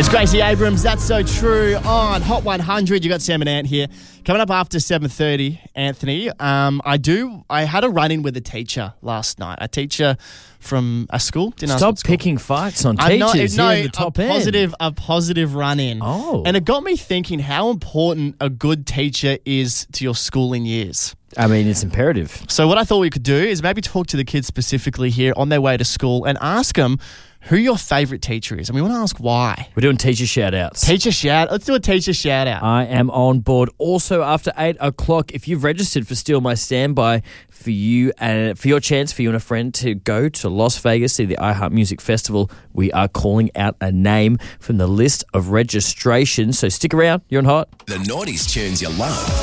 It's Gracie Abrams, That's So True on Hot 100. You got Sam and Ant here. Coming up after 7:30, Anthony, I had a run-in with a teacher last night. A teacher from a school. Stop picking fights on teachers. You're in the top end. A positive run-in. Oh. And it got me thinking how important a good teacher is to your schooling years. I mean, it's imperative. So what I thought we could do is maybe talk to the kids specifically here on their way to school and ask them who your favourite teacher is. And we want to ask why. We're doing teacher shout-outs. Let's do a teacher shout-out. I am on board. Also, after 8 o'clock, if you've registered for Steal My Standby, for you and for your chance, for you and a friend to go to Las Vegas, see the iHeart Music Festival, we are calling out a name from the list of registration. So stick around. You're on Hot. The Naughties tunes you love.